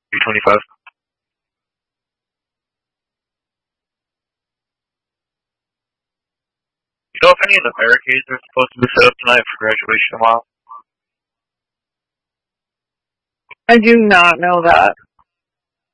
B25. You know if any of the barricades are supposed to be set up tonight for graduation tomorrow? I do not know that.